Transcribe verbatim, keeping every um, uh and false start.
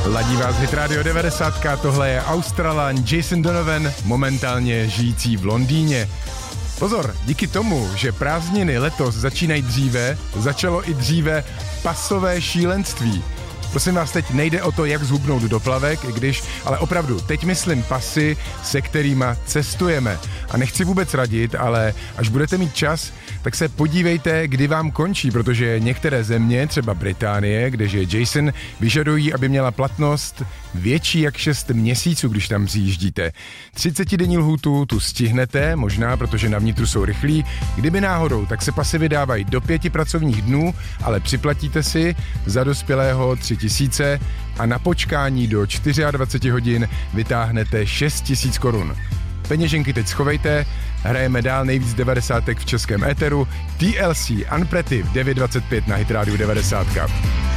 Ladí vás Hit Radio devadesát, tohle je Australan Jason Donovan, momentálně žijící v Londýně. Pozor, díky tomu, že prázdniny letos začínají dříve, začalo i dříve pasové šílenství. Prosím vás, teď nejde o to, jak zhubnout do plavek, i když, ale opravdu, teď myslím pasy, se kterýma cestujeme. A nechci vůbec radit, ale až budete mít čas, tak se podívejte, kdy vám končí, protože některé země, třeba Británie, kde žije Jason, vyžadují, aby měla platnost větší jak šest měsíců, když tam přijíždíte. třicetidenní lhůtu tu stihnete, možná, protože na vnitru jsou rychlí. Kdyby náhodou, tak se pasy vydávají do pěti pracovních dnů, ale připlatíte si za dospělého tři tisíce a na počkání do dvacet čtyři hodin vytáhnete šest tisíc korun. Peněženky teď schovejte, hrajeme dál nejvíc devadesátek v českém éteru, T L C Unpretty v devět dvacet pět na Hit Radio devadesát.